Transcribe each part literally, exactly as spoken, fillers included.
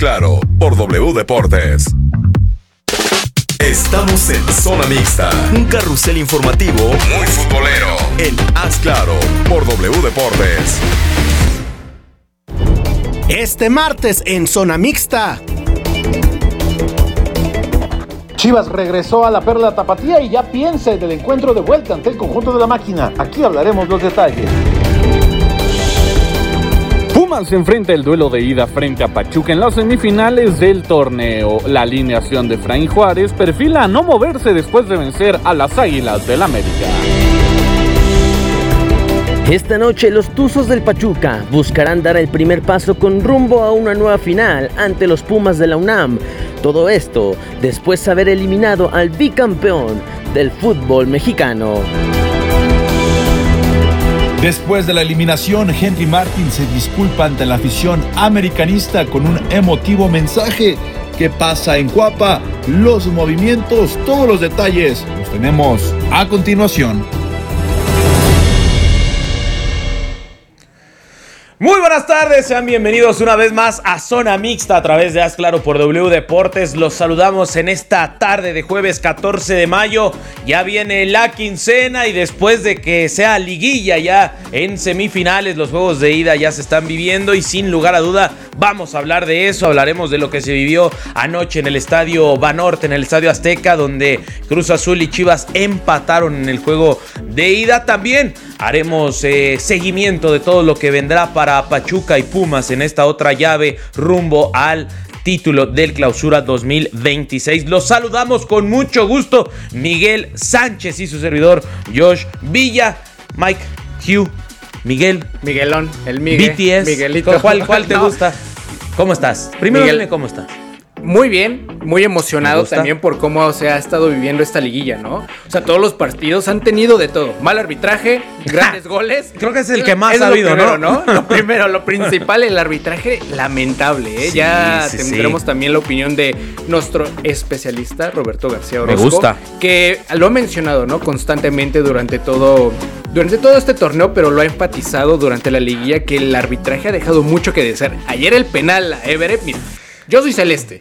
Claro, por W Deportes. Estamos en Zona Mixta, un carrusel informativo muy futbolero en Haz Claro por W Deportes. Este martes en Zona Mixta. Chivas regresó a la Perla Tapatía y ya piensa del encuentro de vuelta ante el conjunto de la máquina. Aquí hablaremos los detalles. Pumas enfrenta el duelo de ida frente a Pachuca en las semifinales del torneo. La alineación de Efraín Juárez perfila a no moverse después de vencer a las Águilas del América. Esta noche los Tuzos del Pachuca buscarán dar el primer paso con rumbo a una nueva final ante los Pumas de la UNAM. Todo esto después de haber eliminado al bicampeón del fútbol mexicano. Después de la eliminación, Henry Martin se disculpa ante la afición americanista con un emotivo mensaje. ¿Qué pasa en Cuapa? Los movimientos, todos los detalles los tenemos a continuación. Muy buenas tardes, sean bienvenidos una vez más a Zona Mixta a través de Haz Claro por W Deportes. Los saludamos en esta tarde de jueves catorce de mayo. Ya viene la quincena y después de que sea liguilla ya en semifinales, los juegos de ida ya se están viviendo y sin lugar a duda vamos a hablar de eso. Hablaremos de lo que se vivió anoche en el estadio Banorte, en el estadio Azteca, donde Cruz Azul y Chivas empataron en el juego de ida. También haremos eh, seguimiento de todo lo que vendrá para Pachuca y Pumas en esta otra llave rumbo al título del Clausura dos mil veintiséis. Los saludamos con mucho gusto, Miguel Sánchez y su servidor Josh Villa. Mike, Hugh, Miguel, Miguelón, el Miguel, B T S, Miguelito. ¿Cuál, cuál te no. gusta? ¿Cómo estás? Primero Miguel, dime cómo estás. Muy bien, muy emocionado también por cómo se ha estado viviendo esta liguilla, ¿no? O sea, todos los partidos han tenido de todo. Mal arbitraje, grandes goles. Creo que es el que más es ha habido, primero, ¿no? ¿no? Lo primero, lo principal, el arbitraje lamentable, ¿eh? Sí, ya sí, tendremos sí. también la opinión de nuestro especialista, Roberto García Orozco. Me gusta. Que lo ha mencionado, ¿no? Constantemente durante todo... Durante todo este torneo, pero lo ha enfatizado durante la liguilla, que el arbitraje ha dejado mucho que desear. Ayer el penal a Everett, mira, yo soy celeste.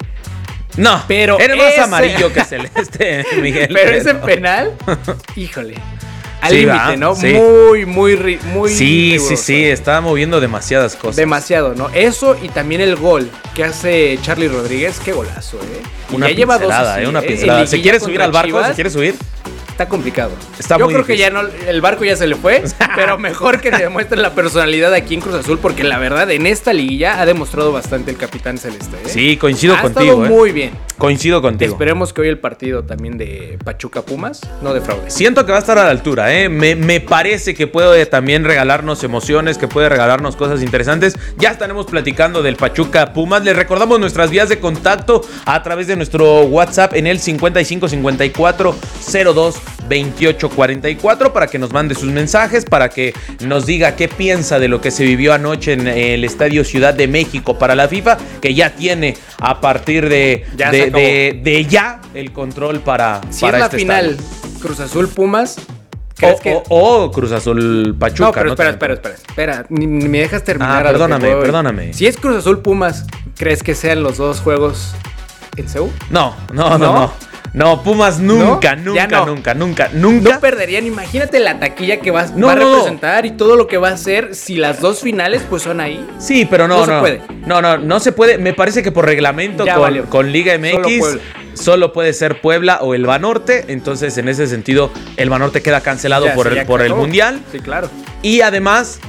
No, pero eres más ese... amarillo que celeste, Miguel. Pero, pero ese penal, híjole, al sí, límite, ¿no? Sí. Muy, muy, muy... Sí, riguroso. sí, sí, estaba moviendo demasiadas cosas. Demasiado, ¿no? Eso y también el gol que hace Charly Rodríguez, qué golazo, ¿eh? Una ya lleva dos así, ¿eh? Una pincelada. ¿Se quiere subir al barco? Chivas, ¿Se quiere subir? Está complicado. Está Yo muy creo difícil. que ya no, el barco ya se le fue, pero mejor que demuestre la personalidad aquí en Cruz Azul, porque la verdad en esta liguilla ha demostrado bastante el capitán celeste, ¿eh? Sí, coincido ha contigo. Ha estado ¿eh? muy bien. Coincido contigo. Esperemos que hoy el partido también de Pachuca Pumas no defraude. Siento que va a estar a la altura, ¿eh? Me, me parece que puede también regalarnos emociones, que puede regalarnos cosas interesantes. Ya estaremos platicando del Pachuca Pumas. Les recordamos nuestras vías de contacto a través de nuestro WhatsApp en el cincuenta y cinco cincuenta y cuatro cero dos veintiocho cuarenta y cuatro para que nos mande sus mensajes, para que nos diga qué piensa de lo que se vivió anoche en el Estadio Ciudad de México para la FIFA, que ya tiene a partir de ya, de, de, de ya el control para, si para es la este final estadio. Cruz Azul Pumas o, que... o, o Cruz Azul Pachuca. No, pero ¿no? espera, espera, espera, espera, ni, ni me dejas terminar. Ah, perdóname, perdóname. Si es Cruz Azul Pumas, ¿crees que sean los dos juegos en Seúl? No, no, no, no. no. No, Pumas nunca, ¿No? nunca, no. nunca, nunca, nunca. No perderían, imagínate la taquilla que va, no, va a no, representar no. y todo lo que va a hacer si las dos finales pues son ahí. Sí, pero no, no. No, no se puede. No, no, no se puede. Me parece que por reglamento con, con Liga M X solo, solo puede ser Puebla o el Banorte. Entonces, en ese sentido, el Banorte queda cancelado ya, por, el, por el Mundial. Sí, claro. Y además,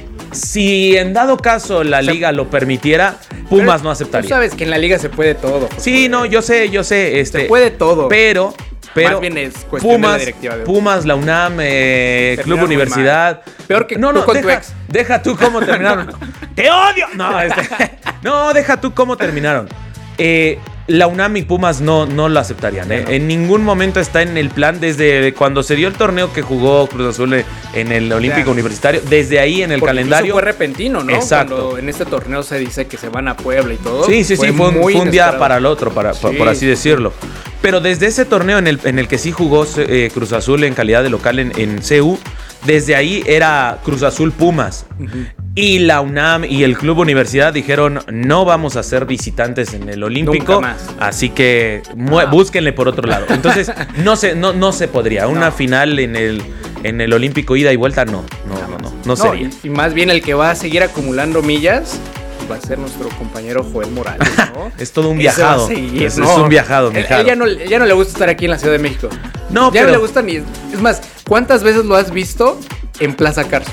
si en dado caso la liga se... lo permitiera, Pumas pero no aceptaría. Tú sabes que en la liga se puede todo. Sí, no, yo sé, yo sé. Este, se puede todo. Pero... Pero más bien es cuestión Pumas, de la directiva de Pumas, la UNAM, eh, Club Universidad. Peor que no, no, tú con deja, tu ex. Deja tú cómo terminaron. ¡Te odio! No, este, no, deja tú cómo terminaron. Eh, la UNAM y Pumas no, no lo aceptarían. ¿eh? No. En ningún momento está en el plan desde cuando se dio el torneo que jugó Cruz Azul en el Olímpico claro. Universitario. Desde ahí en el Porque calendario. Eso fue repentino, ¿no? Exacto. Cuando en este torneo se dice que se van a Puebla y todo. Sí, sí, fue sí. Fue un, muy fue un día para el otro, para, sí. por así decirlo. Pero desde ese torneo en el, en el que sí jugó eh, Cruz Azul en calidad de local en, en C U, desde ahí era Cruz Azul Pumas. Uh-huh. y la UNAM y el Club Universidad dijeron no vamos a ser visitantes en el Olímpico, así que mu- búsquenle por otro lado. Entonces no se, no, no se podría. Una no. final en el, en el Olímpico ida y vuelta no, no, no, no, no, no sería. Y, y más bien el que va a seguir acumulando millas va a ser nuestro compañero Joel Morales, ¿no? Es todo un viajado. Seguir, es, no. es un viajado, él, él ya, no, ya no le gusta estar aquí en la Ciudad de México. No, ya pero... no le gusta ni... Es más, ¿cuántas veces lo has visto en Plaza Carso?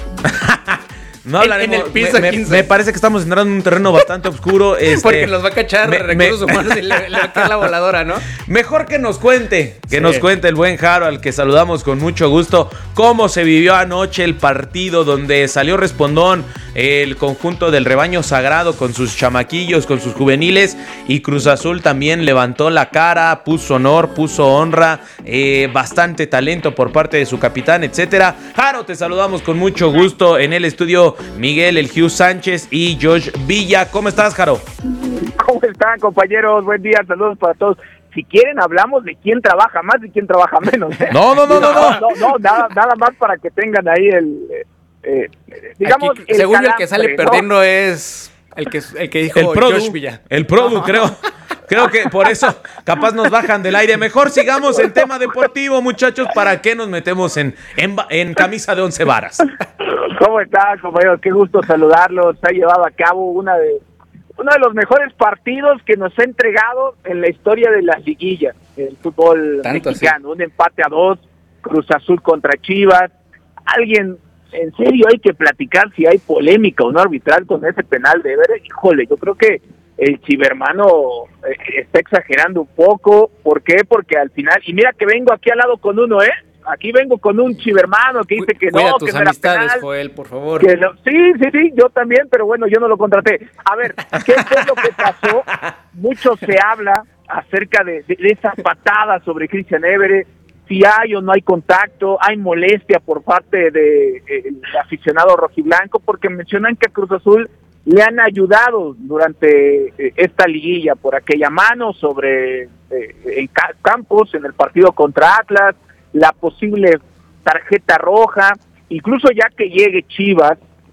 No hablaremos. En el piso me, me, me parece que estamos entrando en un terreno bastante oscuro. Este, Porque nos va a cachar me, recursos me, humanos y le, le va a caer la voladora, ¿no? Mejor que nos cuente, que sí. nos cuente el buen Jaro, al que saludamos con mucho gusto, cómo se vivió anoche el partido donde salió respondón el conjunto del rebaño sagrado con sus chamaquillos, con sus juveniles, y Cruz Azul también levantó la cara, puso honor, puso honra, eh, bastante talento por parte de su capitán, etcétera. Jaro, te saludamos con mucho gusto en el estudio. Miguel, el Hugh Sánchez y Josh Villa. ¿Cómo estás, Jaro? ¿Cómo están, compañeros? Buen día, saludos para todos. Si quieren, hablamos de quién trabaja más y quién trabaja menos, ¿eh? No, no, no, no, no. No, no, no nada, nada más para que tengan ahí el... Eh, digamos, aquí, el según calambre, el que sale perdiendo, ¿no? Es el que, el que dijo el produ, Josh Villa. El Produ, no. creo. Creo que por eso capaz nos bajan del aire. Mejor sigamos en tema deportivo, muchachos. ¿Para qué nos metemos en, en, en camisa de once varas? ¿Cómo están, compañeros? Qué gusto saludarlos. Se ha llevado a cabo una de uno de los mejores partidos que nos ha entregado en la historia de las liguillas, el fútbol Tanto mexicano. Así. Un empate a dos, Cruz Azul contra Chivas. Alguien, en serio, hay que platicar si hay polémica o no arbitral con ese penal de Everett. Híjole, yo creo que el chivermano eh, está exagerando un poco. ¿Por qué? Porque al final, y mira que vengo aquí al lado con uno, ¿eh? Aquí vengo con un chivermano que dice que Cuida no, tus que no era amistades, penal. Joel, por favor. Que lo, sí, sí, sí, yo también, pero bueno, yo no lo contraté. A ver, ¿qué fue lo que pasó? Mucho se habla acerca de, de, de esa patada sobre Christian Everett. Si hay o no hay contacto, hay molestia por parte de eh, el aficionado rojiblanco, porque mencionan que a Cruz Azul le han ayudado durante eh, esta liguilla por aquella mano sobre eh, en ca- Campos en el partido contra Atlas, la posible tarjeta roja, incluso ya que llegue Chivas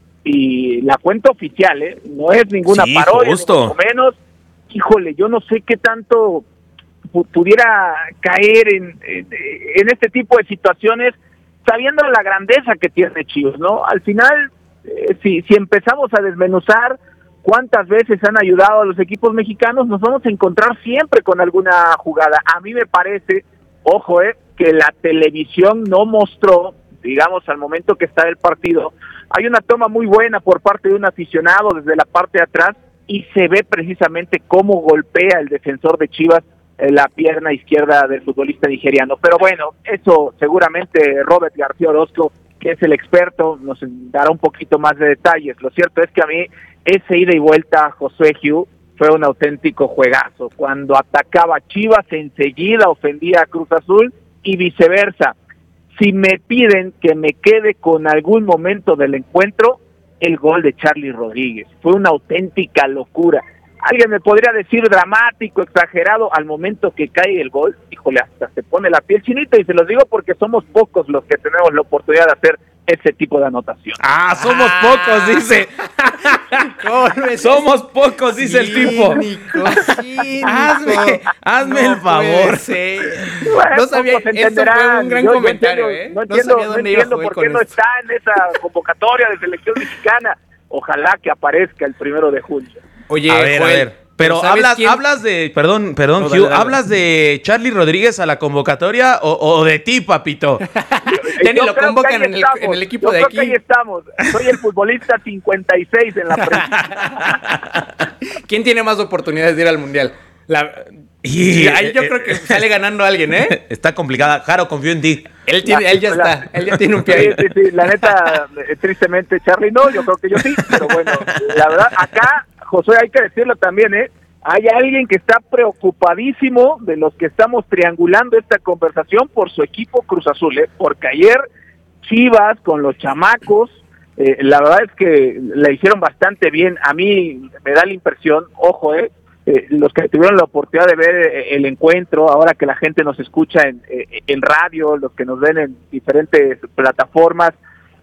y la cuenta oficial, ¿eh? No es ninguna sí, parodia, justo. ni mucho menos. Híjole, yo no sé qué tanto pu- pudiera caer en, en, en este tipo de situaciones, sabiendo la grandeza que tiene Chivas, ¿no? Al final, eh, si, si empezamos a desmenuzar cuántas veces han ayudado a los equipos mexicanos, nos vamos a encontrar siempre con alguna jugada. A mí me parece, ojo, eh, que la televisión no mostró, digamos, al momento que está el partido, hay una toma muy buena por parte de un aficionado desde la parte de atrás y se ve precisamente cómo golpea el defensor de Chivas eh, la pierna izquierda del futbolista nigeriano. Pero bueno, eso seguramente Robert García Orozco, que es el experto, nos dará un poquito más de detalles. Lo cierto es que a mí ese ida y vuelta, Josué Hugh, fue un auténtico juegazo. Cuando atacaba Chivas, enseguida ofendía a Cruz Azul y viceversa. Si me piden que me quede con algún momento del encuentro, el gol de Charly Rodríguez. Fue una auténtica locura. Alguien me podría decir dramático, exagerado, al momento que cae el gol, híjole, hasta se pone la piel chinita, y se los digo porque somos pocos los que tenemos la oportunidad de hacer ese tipo de anotación. Ah, somos ah. pocos, dice. Somos pocos, dice cínico, el tipo. Cínico. Hazme, hazme no el favor. Bueno, no sabía, pues, esto fue un gran yo, comentario, yo ¿eh? No entiendo, no no entiendo por qué no esto. está en esa convocatoria de selección mexicana. Ojalá que aparezca el primero de julio. Oye, a ver, Joel, a ver. Pero hablas, hablas de, perdón, perdón, no, Hugh, dale, dale. ¿hablas de Charly Rodríguez a la convocatoria o, o de ti, papito? Ya ni lo convocan en el, en el equipo yo de creo aquí. Que ahí estamos. Soy el futbolista cincuenta y seis en la prensa. ¿Quién tiene más oportunidades de ir al Mundial? La... Y, ahí yo eh, creo que sale ganando alguien, ¿eh? Está complicada. Jaro, confío en ti. Él, tiene, la, él ya la, está. Él ya tiene un pie ahí. Sí, sí, sí. La neta, tristemente, Charly no. Yo creo que yo sí. Pero bueno, la verdad, acá, Josué, hay que decirlo también, ¿eh? Hay alguien que está preocupadísimo de los que estamos triangulando esta conversación por su equipo Cruz Azul, ¿eh? Porque ayer Chivas con los chamacos, eh, la verdad es que la hicieron bastante bien. A mí me da la impresión, ojo, eh, eh, los que tuvieron la oportunidad de ver eh, el encuentro, ahora que la gente nos escucha en, eh, en radio, los que nos ven en diferentes plataformas,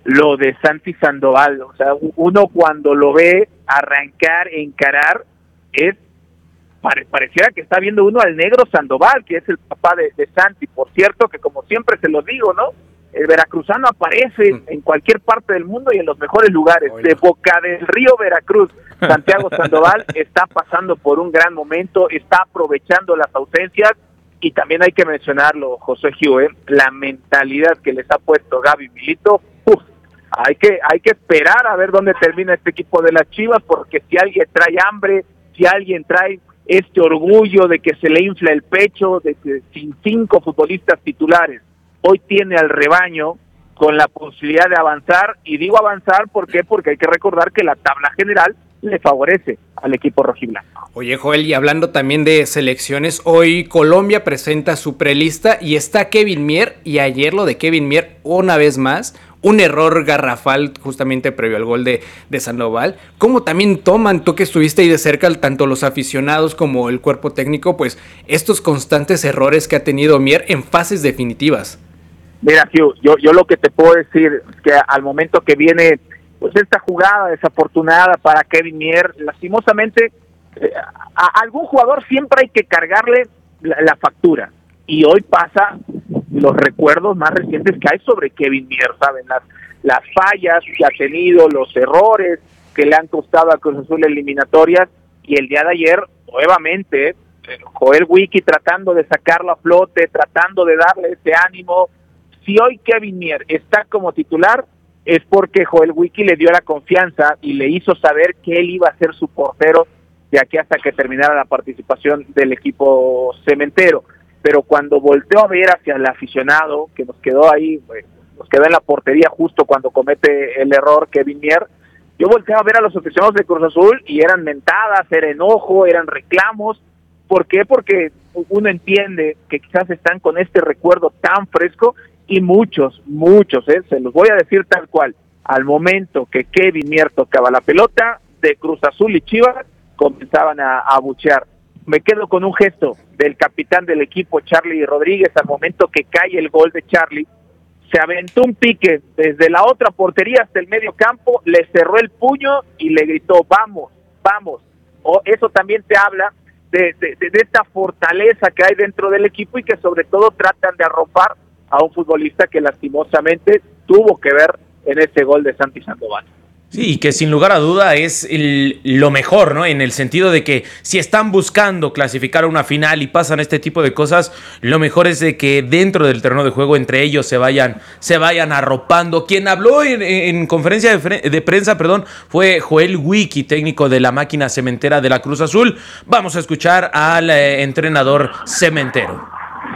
lo de Santi Sandoval. O sea, uno cuando lo ve arrancar, encarar, es pare, pareciera que está viendo uno al negro Sandoval, que es el papá de, de Santi. Por cierto, que como siempre se los digo, ¿no? El veracruzano aparece en cualquier parte del mundo y en los mejores lugares. De Boca del Río, Veracruz, Santiago Sandoval está pasando por un gran momento, está aprovechando las ausencias, y también hay que mencionarlo, José Gio, ¿eh? La mentalidad que les ha puesto Gaby Milito. Uf, hay que hay que esperar a ver dónde termina este equipo de las Chivas, porque si alguien trae hambre, si alguien trae este orgullo de que se le infla el pecho, de que sin cinco futbolistas titulares hoy tiene al rebaño con la posibilidad de avanzar, y digo avanzar, ¿por qué? Porque hay que recordar que la tabla general le favorece al equipo rojiblanco. Oye, Joel, y hablando también de selecciones, hoy Colombia presenta su prelista y está Kevin Mier, y ayer lo de Kevin Mier, una vez más, un error garrafal justamente previo al gol de, de Sandoval. ¿Cómo también toman, tú que estuviste ahí de cerca, tanto los aficionados como el cuerpo técnico, pues estos constantes errores que ha tenido Mier en fases definitivas? Mira, Hugh, yo, yo lo que te puedo decir es que al momento que viene pues esta jugada desafortunada para Kevin Mier, lastimosamente, eh, a algún jugador siempre hay que cargarle la, la factura, y hoy pasa los recuerdos más recientes que hay sobre Kevin Mier, ¿saben? Las, las fallas que ha tenido, los errores que le han costado a Cruz Azul eliminatorias, y el día de ayer, nuevamente, eh, Joel Wiki tratando de sacarlo a flote, tratando de darle ese ánimo. Si hoy Kevin Mier está como titular, es porque Joel Wiki le dio la confianza y le hizo saber que él iba a ser su portero de aquí hasta que terminara la participación del equipo cementero. Pero cuando volteó a ver hacia el aficionado, que nos quedó ahí, pues, nos quedó en la portería justo cuando comete el error Kevin Mier, yo volteaba a ver a los aficionados de Cruz Azul y eran mentadas, era enojo, eran reclamos. ¿Por qué? Porque uno entiende que quizás están con este recuerdo tan fresco, y muchos, muchos, ¿eh? Se los voy a decir tal cual, al momento que Kevin Mier tocaba la pelota, de Cruz Azul y Chivas comenzaban a, a abuchear. Me quedo con un gesto del capitán del equipo, Charlie Rodríguez, al momento que cae el gol de Charlie, se aventó un pique desde la otra portería hasta el medio campo, le cerró el puño y le gritó, vamos, vamos. O eso también te habla de, de, de esta fortaleza que hay dentro del equipo, y que sobre todo tratan de arropar a un futbolista que lastimosamente tuvo que ver en ese gol de Santi Sandoval. Sí, que sin lugar a duda es el, lo mejor, ¿no? En el sentido de que si están buscando clasificar a una final y pasan este tipo de cosas, lo mejor es de que dentro del terreno de juego entre ellos se vayan, se vayan arropando. Quien habló en, en conferencia de, fre- de prensa, perdón, fue Joel Wiki, técnico de la máquina cementera de la Cruz Azul. Vamos a escuchar al eh, entrenador cementero.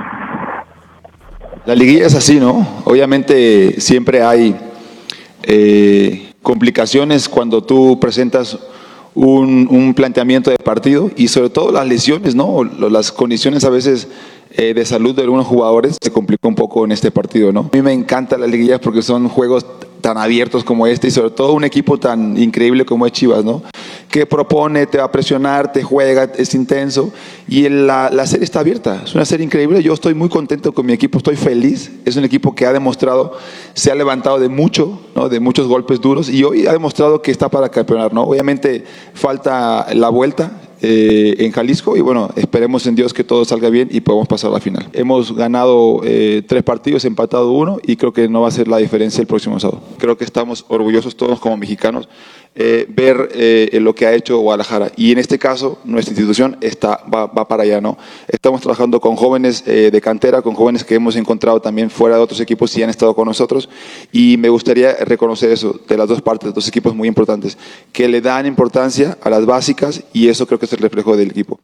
La liguilla es así, ¿no? Obviamente siempre hay eh, complicaciones cuando tú presentas un, un planteamiento de partido, y sobre todo las lesiones, ¿no? Las condiciones a veces eh, de salud de algunos jugadores se complicó un poco en este partido, ¿no? A mí me encanta la liguilla porque son juegos tan abiertos como este, y sobre todo un equipo tan increíble como es Chivas, ¿no? Que propone, te va a presionar, te juega, es intenso, y el, la, la serie está abierta, es una serie increíble. Yo estoy muy contento con mi equipo, estoy feliz, es un equipo que ha demostrado, se ha levantado de mucho, ¿no? De muchos golpes duros, y hoy ha demostrado que está para campeonar, ¿no? Obviamente falta la vuelta eh, en Jalisco, y bueno, esperemos en Dios que todo salga bien y podamos pasar a la final. Hemos ganado eh, tres partidos, empatado uno, y creo que no va a ser la diferencia el próximo sábado. Creo que estamos orgullosos todos como mexicanos eh, ver eh, lo que ha hecho Guadalajara, y en este caso nuestra institución está, va, va para allá, ¿no? Estamos trabajando con jóvenes eh, de cantera, con jóvenes que hemos encontrado también fuera de otros equipos y han estado con nosotros, y me gustaría reconocer eso de las dos partes, dos equipos muy importantes, que le dan importancia a las básicas, y eso creo que es el reflejo del equipo.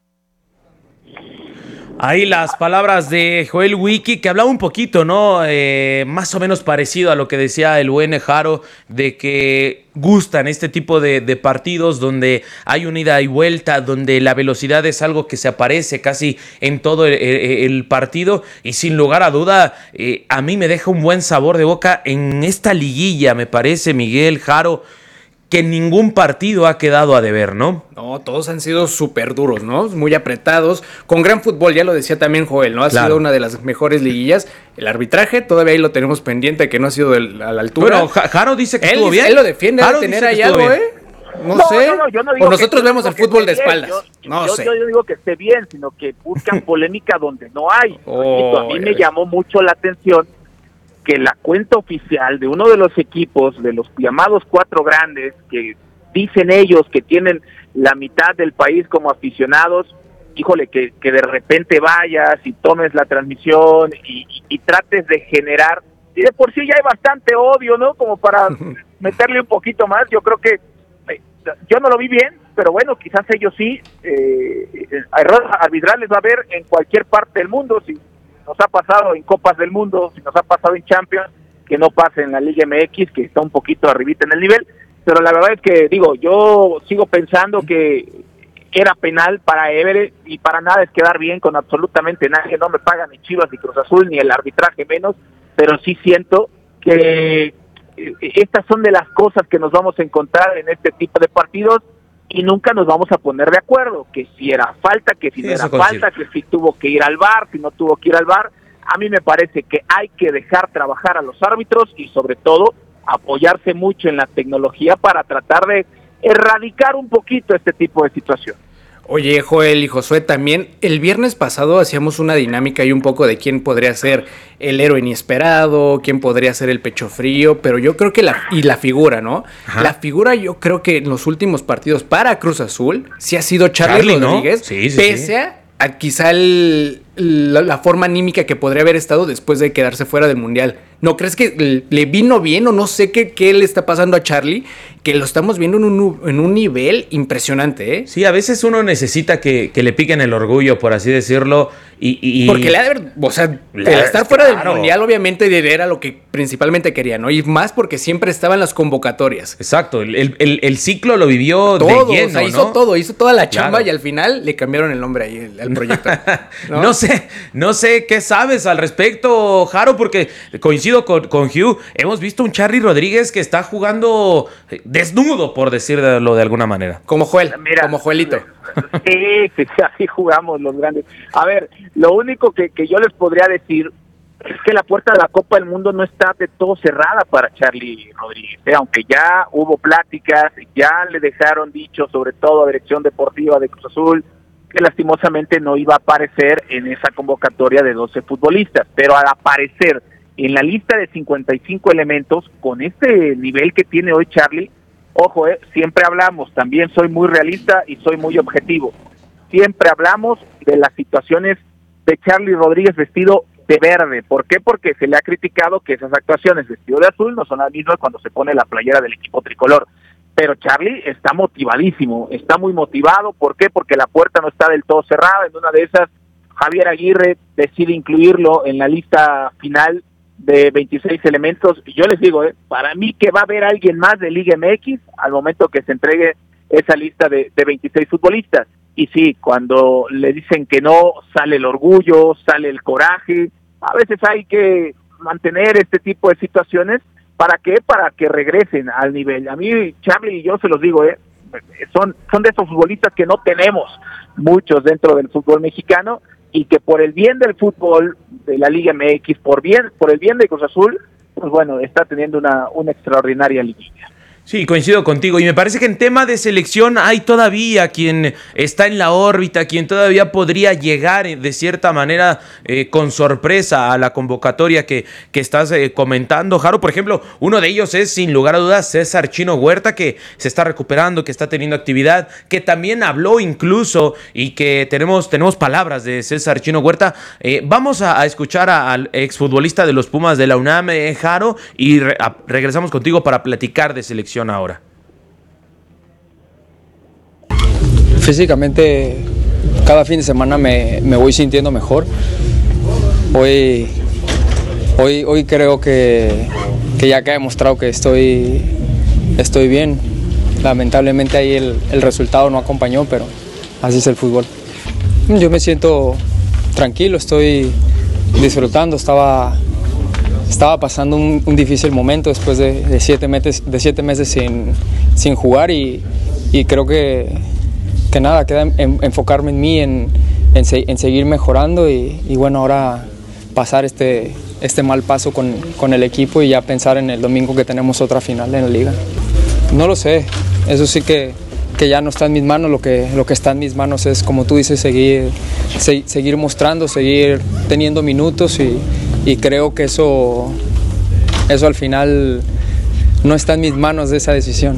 Ahí las palabras de Joel Wiki, que hablaba un poquito, ¿no? Eh, más o menos parecido a lo que decía el buen Jaro, de que gustan este tipo de, de partidos donde hay una ida y vuelta, donde la velocidad es algo que se aparece casi en todo el, el, el partido, y sin lugar a duda, eh, a mí me deja un buen sabor de boca en esta liguilla, me parece, Miguel, Jaro, que ningún partido ha quedado a deber, ¿no? No, todos han sido súper duros, ¿no? Muy apretados, con gran fútbol, ya lo decía también Joel, ¿no? Ha claro. sido una de las mejores liguillas. El arbitraje, todavía ahí lo tenemos pendiente, que no ha sido de, a la altura. Bueno, Jaro dice que él, estuvo bien. Él lo defiende, debe tener ahí algo, ¿eh? No, no sé, no, no, yo no digo o nosotros que, vemos el fútbol de espaldas. Yo, no yo, sé. Yo, yo digo que esté bien, sino que buscan polémica donde no hay. Oh, a mí me llamó mucho la atención que la cuenta oficial de uno de los equipos, de los llamados cuatro grandes, que dicen ellos que tienen la mitad del país como aficionados, híjole, que, que de repente vayas y tomes la transmisión y, y, y trates de generar, y de por sí ya hay bastante odio, ¿no? Como para meterle un poquito más. Yo creo que eh, yo no lo vi bien, pero bueno, quizás ellos sí. Eh, errores arbitrales va a haber en cualquier parte del mundo. Si nos ha pasado en Copas del Mundo, si nos ha pasado en Champions, que no pase en la Liga M X, que está un poquito arribita en el nivel. Pero la verdad es que, digo, yo sigo pensando que era penal para Everett y para nada es quedar bien con absolutamente nadie. No me pagan ni Chivas ni Cruz Azul, ni el arbitraje menos, pero sí siento que estas son de las cosas que nos vamos a encontrar en este tipo de partidos y nunca nos vamos a poner de acuerdo, que si era falta, que si sí, no era falta, que si tuvo que ir al V A R, si no tuvo que ir al V A R. A mí me parece que hay que dejar trabajar a los árbitros y sobre todo apoyarse mucho en la tecnología para tratar de erradicar un poquito este tipo de situación. Oye, Joel y Josué, también el viernes pasado hacíamos una dinámica y un poco de quién podría ser el héroe inesperado, quién podría ser el pecho frío, pero yo creo que la, y la figura, ¿no? Ajá. La figura yo creo que en los últimos partidos para Cruz Azul sí ha sido Charly, Charly Rodríguez, ¿no? Sí, sí, pese sí. a a quizá el, la, la forma anímica que podría haber estado después de quedarse fuera del Mundial. ¿No crees que le vino bien o no sé qué, qué le está pasando a Charly? Que lo estamos viendo en un, en un nivel impresionante, ¿eh? Sí, a veces uno necesita que, que le piquen el orgullo, por así decirlo. Y, y Porque le ha de haber, o sea, el estar fuera claro. del Mundial obviamente era lo que principalmente quería, ¿no? Y más porque siempre estaba en las convocatorias. Exacto, el, el, el ciclo lo vivió todo, de lleno, o sea, hizo ¿no? todo, hizo toda la chamba claro. y al final le cambiaron el nombre ahí al proyecto. ¿No? no sé, no sé qué sabes al respecto, Jaro, porque coincido con, con Hugh. Hemos visto un Charly Rodríguez que está jugando desnudo, por decirlo de alguna manera. Como Joel, Mira, como Joelito. Sí, sí, así jugamos los grandes. A ver, lo único que, que yo les podría decir es que la puerta de la Copa del Mundo no está de todo cerrada para Charly Rodríguez, ¿eh? Aunque ya hubo pláticas, ya le dejaron dicho, sobre todo a Dirección Deportiva de Cruz Azul, que lastimosamente no iba a aparecer en esa convocatoria de doce futbolistas, pero al aparecer en la lista de cincuenta y cinco elementos, con este nivel que tiene hoy Charly, ojo, eh, siempre hablamos, también soy muy realista y soy muy objetivo, siempre hablamos de las situaciones de Charly Rodríguez vestido de verde. ¿Por qué? Porque se le ha criticado que esas actuaciones vestido de azul no son las mismas cuando se pone la playera del equipo tricolor. Pero Charly está motivadísimo, está muy motivado. ¿Por qué? Porque la puerta no está del todo cerrada. En una de esas, Javier Aguirre decide incluirlo en la lista final de veintiséis elementos. Y yo les digo, eh, para mí que va a haber alguien más de Liga M X al momento que se entregue esa lista de, de veintiséis futbolistas. Y sí, cuando le dicen que no, sale el orgullo, sale el coraje. A veces hay que mantener este tipo de situaciones. ¿Para qué? Para que regresen al nivel. A mí, Charly, y yo se los digo, eh, son, son de esos futbolistas que no tenemos muchos dentro del fútbol mexicano y que por el bien del fútbol de la Liga M X, por bien, por el bien de Cruz Azul, pues bueno, está teniendo una, una extraordinaria liguilla. Sí, coincido contigo. Y me parece que en tema de selección hay todavía quien está en la órbita, quien todavía podría llegar de cierta manera eh, con sorpresa a la convocatoria que, que estás eh, comentando, Jaro. Por ejemplo, uno de ellos es, sin lugar a dudas, César Chino Huerta, que se está recuperando, que está teniendo actividad, que también habló incluso y que tenemos, tenemos palabras de César Chino Huerta. Eh, vamos a, a escuchar a, al exfutbolista de los Pumas de la UNAM, eh, Jaro, y re, a, regresamos contigo para platicar de selección ahora. Físicamente cada fin de semana me, me voy sintiendo mejor. Hoy, hoy, hoy creo que, que ya que he demostrado que estoy, estoy bien. Lamentablemente ahí el, el resultado no acompañó, pero así es el fútbol. Yo me siento tranquilo, estoy disfrutando, estaba, estaba pasando un, un difícil momento después de, de, siete, meses, de siete meses sin, sin jugar y, y creo que, que nada, queda en, enfocarme en mí, en, en, se, en seguir mejorando y, y bueno, ahora pasar este, este mal paso con, con el equipo y ya pensar en el domingo que tenemos otra final en la liga. No lo sé, eso sí que, que ya no está en mis manos, lo que, lo que está en mis manos es, como tú dices, seguir, se, seguir mostrando, seguir teniendo minutos y, y creo que eso, eso al final no está en mis manos de esa decisión.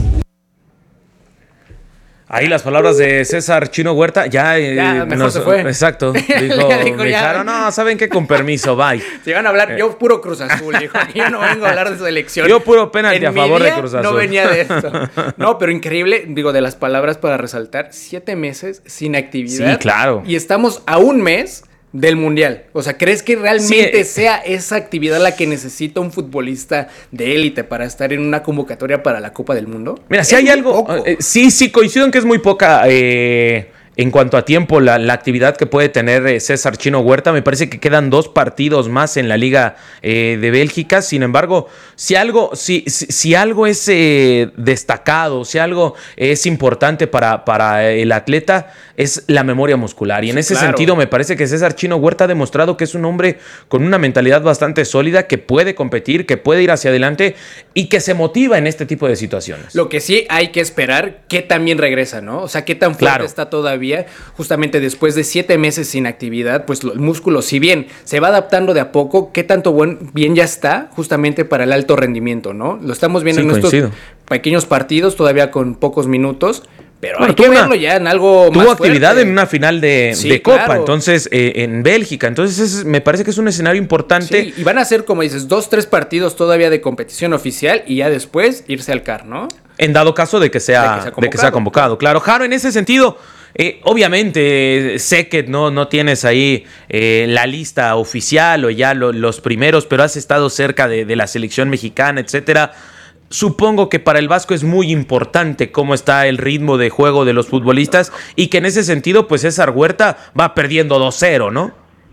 Ahí las palabras de César Chino Huerta, ya, eh, ya mejor nos, se fue. Exacto, dijo, dijo me ya. dijeron, no, ¿saben qué? Con permiso, bye. Se iban a hablar, yo puro Cruz Azul, dijo, yo no vengo a hablar de selección. Yo puro penalti en a favor mi día de Cruz Azul. No venía de esto. No, pero increíble, digo, de las palabras para resaltar, siete meses sin actividad. Sí, claro. Y estamos a un mes del Mundial. O sea, ¿crees que realmente sí, sea esa actividad la que necesita un futbolista de élite para estar en una convocatoria para la Copa del Mundo? Mira, si hay algo... Eh, sí, sí, coincido en que es muy poca... Eh... En cuanto a tiempo, la, la actividad que puede tener eh, César Chino Huerta, me parece que quedan dos partidos más en la Liga eh, de Bélgica. Sin embargo, si algo, si, si, si algo es eh, destacado, si algo es importante para, para el atleta, es la memoria muscular. Y en sí, ese claro. sentido, me parece que César Chino Huerta ha demostrado que es un hombre con una mentalidad bastante sólida, que puede competir, que puede ir hacia adelante y que se motiva en este tipo de situaciones. Lo que sí hay que esperar, que también regresa, ¿no? O sea, qué tan fuerte claro. está todavía. Justamente después de siete meses sin actividad, pues el músculo, si bien se va adaptando de a poco, qué tanto buen, bien ya está justamente para el alto rendimiento, ¿no? Lo estamos viendo sí, en coincido. estos pequeños partidos, todavía con pocos minutos, pero bueno, hay que verlo ya en algo tuvo más actividad fuerte. En una final de, sí, de Copa, claro. entonces eh, en Bélgica, entonces es, me parece que es un escenario importante. Sí, y van a ser, como dices, dos, tres partidos todavía de competición oficial y ya después irse al C A R, ¿no? En dado caso de que sea, de que sea, convocado. De que sea convocado, claro. Jaro, en ese sentido... Eh, obviamente, sé que no, no tienes ahí eh, la lista oficial o ya lo, los primeros, pero has estado cerca de, de la selección mexicana, etcétera. Supongo que para el Vasco es muy importante cómo está el ritmo de juego de los futbolistas y que en ese sentido, pues César Huerta va perdiendo dos cero, ¿no?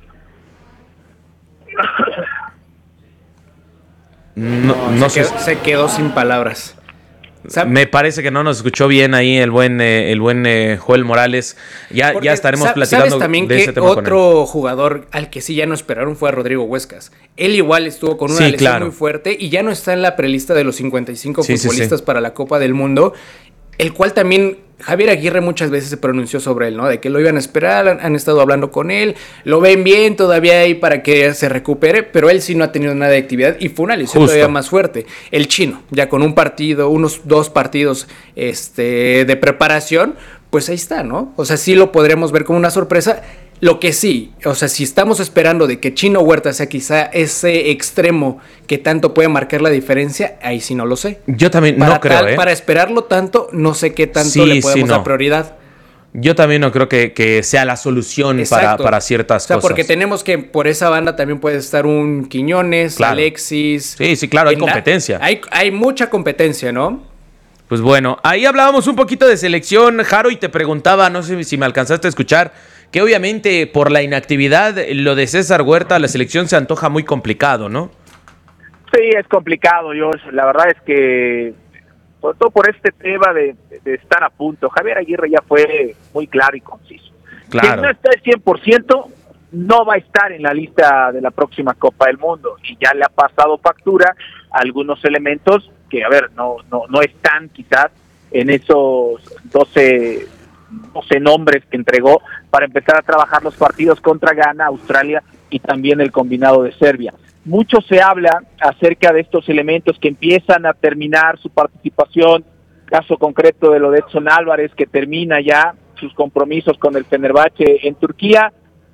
No, no, no se, sé. Quedó, se quedó sin palabras. Me parece que no nos escuchó bien ahí el buen eh, el buen eh, Joel Morales. Ya, ya estaremos sab- platicando ¿sabes también de que ese tema otro con él. Jugador al que sí ya no esperaron fue a Rodrigo Huescas? Él igual estuvo con una sí, lesión claro. muy fuerte y ya no está en la prelista de los cincuenta y cinco sí, futbolistas sí, sí. para la Copa del Mundo, el cual también Javier Aguirre muchas veces se pronunció sobre él, ¿no? De que lo iban a esperar, han, han estado hablando con él, lo ven bien todavía ahí para que se recupere, pero él sí no ha tenido nada de actividad y fue una lesión Justo. todavía más fuerte. El Chino, ya con un partido, unos dos partidos este, de preparación, pues ahí está, ¿no? O sea, sí lo podremos ver como una sorpresa. Lo que sí, o sea, si estamos esperando de que Chino Huerta sea quizá ese extremo que tanto puede marcar la diferencia, ahí sí no lo sé. Yo también para no creo, tal, ¿eh? Para esperarlo tanto, no sé qué tanto sí, le podemos sí, no. dar prioridad. Yo también no creo que, que sea la solución para, para ciertas o sea, cosas. Porque tenemos que, por esa banda también puede estar un Quiñones, claro. Alexis. Sí, sí, claro, hay competencia. La, hay, hay mucha competencia, ¿no? Pues bueno, ahí hablábamos un poquito de selección, Jaro, y te preguntaba, no sé si me alcanzaste a escuchar, que obviamente por la inactividad, lo de César Huerta, la selección se antoja muy complicado, ¿no? Sí, es complicado, Josh. La verdad es que, sobre todo por este tema de, de estar a punto, Javier Aguirre ya fue muy claro y conciso. Claro. Si no está al cien por ciento, no va a estar en la lista de la próxima Copa del Mundo. Y ya le ha pasado factura a algunos elementos que, a ver, no, no, no están quizás en esos doce nombres que entregó para empezar a trabajar los partidos contra Ghana, Australia y también el combinado de Serbia. Mucho se habla acerca de estos elementos que empiezan a terminar su participación, caso concreto de lo de Edson Álvarez, que termina ya sus compromisos con el Fenerbahce en Turquía,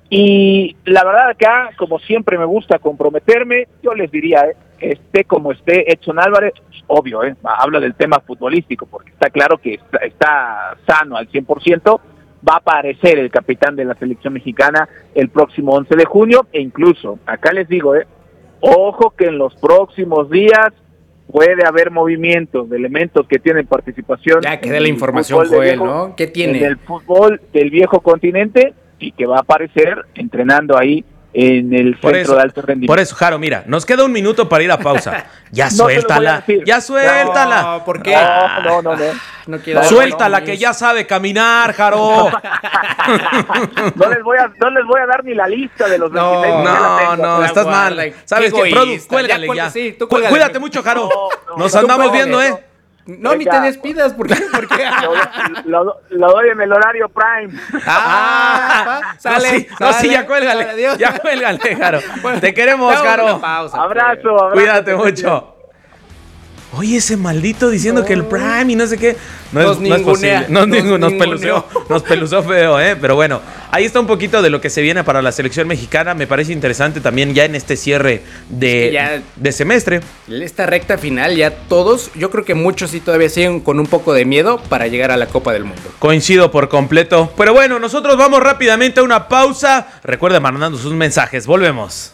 y la verdad acá, como siempre me gusta comprometerme, yo les diría, eh, esté como esté Edson Álvarez, obvio, eh, habla del tema futbolístico, porque está claro que está, está sano al cien por ciento, va a aparecer el capitán de la selección mexicana el próximo once de junio, e incluso, acá les digo, eh, ojo que en los próximos días puede haber movimientos de elementos que tienen participación. Ya que dé la información, Joel, viejo, ¿no? ¿Qué tiene? En el fútbol del viejo continente, y que va a aparecer entrenando ahí en el por centro eso, de alto rendimiento. Por eso, Jaro, mira, nos queda un minuto para ir a pausa. Ya No te lo voy a suéltala, decir. ya suéltala. No, ¿por qué? No, no, no, no. No quiero. Suéltala, que ya sabe caminar, Jaro. No les voy a, no les voy a dar ni la lista de los No, veintiséis, ya la No, tengo. no, La estás guarda. mal. ¿Sabes Qué qué? Produ, egoísta. cuélgale Ya, ya. sí, tú Cu- cuélgale. Cuídate mucho, Jaro. No, no, Nos tú andamos cuélgale, viendo, no. ¿eh? No, ni te despidas, ¿por qué? ¿Por qué? Lo, lo- lo doy en el horario prime. Ah, no, sale, sí, no, sí, sale. ya cuélgale. Adiós. Ya cuélgale, Jaro. Te queremos, Damos Jaro. una pausa, Abrazo, abrazo. Cuídate que estés mucho. Oye, ese maldito diciendo que el Prime y no sé qué. No Nos es, no es ningunea, posible. Nos, nos ningu- nos ninguneó. peluceó. Nos peluceó feo, ¿eh? Pero bueno, ahí está un poquito de lo que se viene para la selección mexicana. Me parece interesante también ya en este cierre de, Ya- de semestre. Esta recta final, ya todos, yo creo que muchos sí todavía siguen con un poco de miedo para llegar a la Copa del Mundo. Coincido por completo. Pero bueno, nosotros vamos rápidamente a una pausa. Recuerden mandando sus mensajes. Volvemos.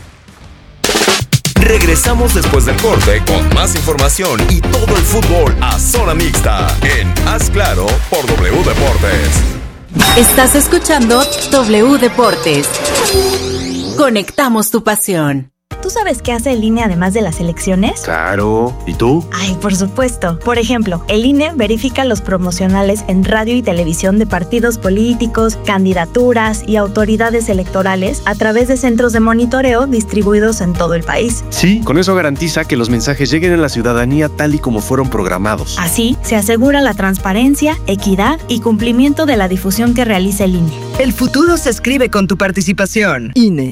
Regresamos después del corte con más información y todo el fútbol a zona mixta en Haz Claro por W Deportes. Estás escuchando W Deportes. Conectamos tu pasión. ¿Tú sabes qué hace el I N E además de las elecciones? Claro. ¿Y tú? Ay, por supuesto. Por ejemplo, el I N E verifica los promocionales en radio y televisión de partidos políticos, candidaturas y autoridades electorales a través de centros de monitoreo distribuidos en todo el país. Sí, con eso garantiza que los mensajes lleguen a la ciudadanía tal y como fueron programados. Así, se asegura la transparencia, equidad y cumplimiento de la difusión que realiza el I N E. El futuro se escribe con tu participación. I N E.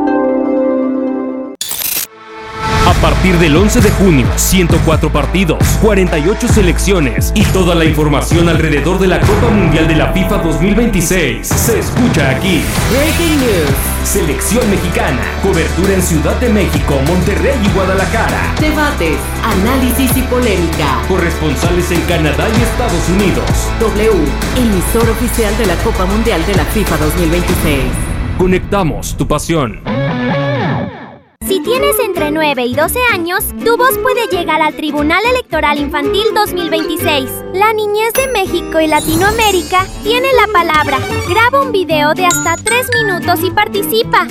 A partir del once de junio, ciento cuatro partidos, cuarenta y ocho selecciones y toda la información alrededor de la Copa Mundial de la FIFA dos mil veintiséis se escucha aquí. Breaking News. Selección mexicana, cobertura en Ciudad de México, Monterrey y Guadalajara. Debates, análisis y polémica. Corresponsales en Canadá y Estados Unidos. W, emisor oficial de la Copa Mundial de la FIFA dos mil veintiséis. Conectamos tu pasión. Si tienes entre nueve y doce años, tu voz puede llegar al Tribunal Electoral Infantil dos mil veintiséis. La niñez de México y Latinoamérica tiene la palabra. Graba un video de hasta tres minutos y participa.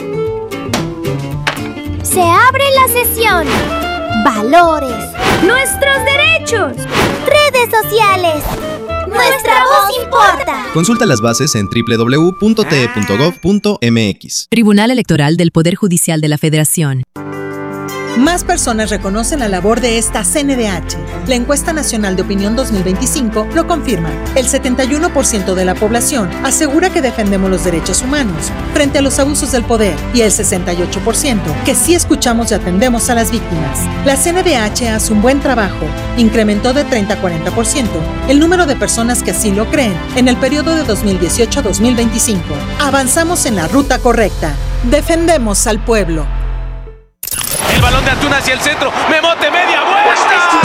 Se abre la sesión. Valores. Nuestros derechos. Redes sociales. Nuestra voz importa. Consulta las bases en doble u doble u doble u punto t e punto gov punto m x. Tribunal Electoral del Poder Judicial de la Federación. Más personas reconocen la labor de esta C N D H. La Encuesta Nacional de Opinión dos mil veinticinco lo confirma. El setenta y uno por ciento de la población asegura que defendemos los derechos humanos frente a los abusos del poder y el sesenta y ocho por ciento que sí escuchamos y atendemos a las víctimas. La C N D H hace un buen trabajo. Incrementó de treinta a cuarenta por ciento el número de personas que así lo creen en el periodo de dos mil dieciocho a dos mil veinticinco. Avanzamos en la ruta correcta. Defendemos al pueblo. El balón de Antuna hacia el centro. Memote, media vuelta.